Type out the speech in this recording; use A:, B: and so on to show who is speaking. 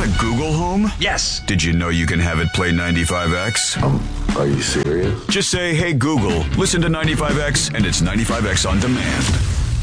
A: a Google Home?
B: Yes.
A: Did you know you can have it play 95X?
C: Are you serious?
A: Just say, hey Google, listen to 95X, and it's 95X on demand.